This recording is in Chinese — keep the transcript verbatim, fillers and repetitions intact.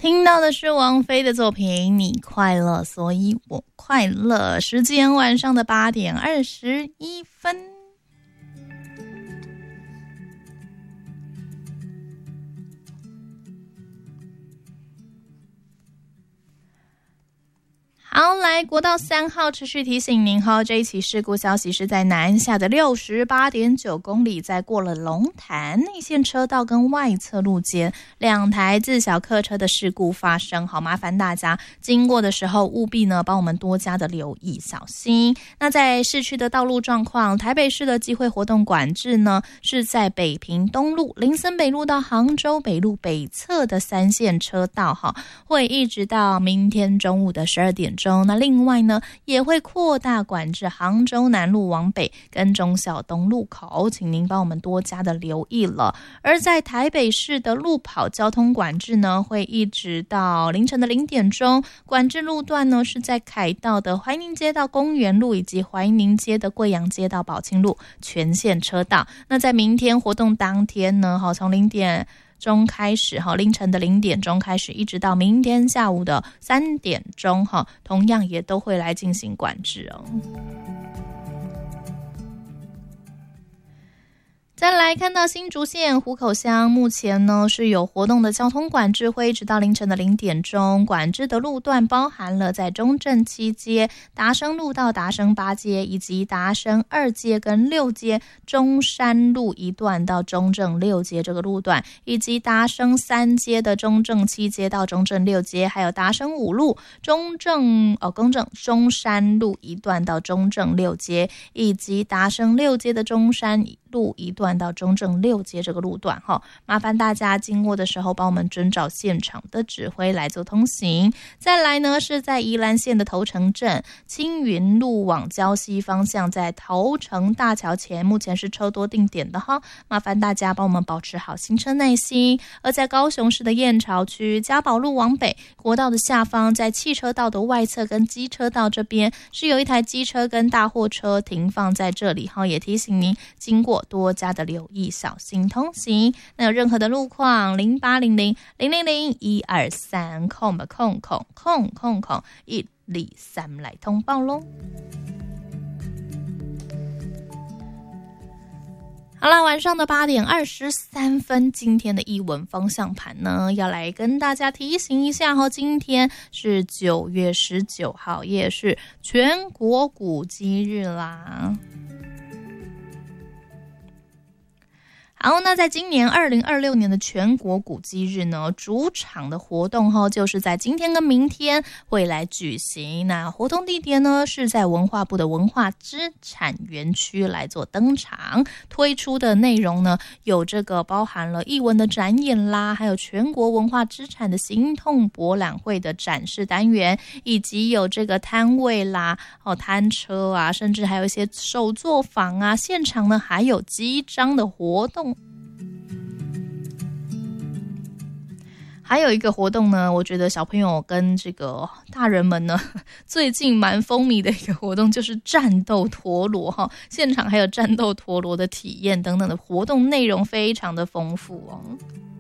听到的是王菲的作品《你快乐所以我快乐》，时间晚上的八点二十一分。好，来国道三号持续提醒您哈，这一起事故消息是在南下的六十八点九公里，在过了龙潭内线车道跟外侧路间，两台自小客车的事故发生。好，麻烦大家经过的时候务必呢帮我们多加的留意小心。那在市区的道路状况，台北市的集会活动管制呢是在北平东路、林森北路到杭州北路北侧的三线车道哈，会一直到明天中午的十二点钟。那另外呢也会扩大管制杭州南路往北跟忠孝东路口，请您帮我们多加的留意了。而在台北市的路跑交通管制呢会一直到凌晨的零点钟，管制路段呢是在凯道的怀宁街到公园路以及怀宁街的贵阳街到宝庆路全线车道。那在明天活动当天呢，从零点钟开始，凌晨的零点钟开始一直到明天下午的三点钟，同样也都会来进行管制哦。再来看到新竹县湖口乡，目前呢是有活动的交通管制，会一直到凌晨的零点钟。管制的路段包含了在中正七街、达生路到达生八街，以及达生二街跟六街、中山路一段到中正六街这个路段，以及达生三街的中正七街到中正六街，还有达生五路、中正哦更正中山路一段到中正六街，以及达生六街的中山路一段到中正六街这个路段哈，麻烦大家经过的时候帮我们遵照现场的指挥来做通行。再来呢是在宜兰县的头城镇青云路往礁溪方向，在头城大桥前目前是车多定点的哈，麻烦大家帮我们保持好行车耐心。而在高雄市的燕巢区嘉宝路往北国道的下方，在汽车道的外侧跟机车道这边是有一台机车跟大货车停放在这里哈，也提醒您经过多加的留意，小心通行。那有任何的路况，零八零零零零零一二三空空空空空空一二三来通报咯。好了，晚上的八点二十三分，今天的艺文方向盘呢，要来跟大家提醒一下哈，今天是九月十九号，也是全国古迹日啦。好，那在今年二零二六年的全国古迹日呢，主场的活动哈，就是在今天跟明天会来举行。那活动地点呢是在文化部的文化资产园区来做登场。推出的内容呢有这个包含了艺文的展演啦，还有全国文化资产的行动博览会的展示单元，以及有这个摊位啦、哦摊车啊，甚至还有一些手作坊啊，现场呢还有集章的活动。还有一个活动呢，我觉得小朋友跟这个大人们呢最近蛮风靡的一个活动，就是战斗陀螺哈，现场还有战斗陀螺的体验等等的活动内容非常的丰富哦。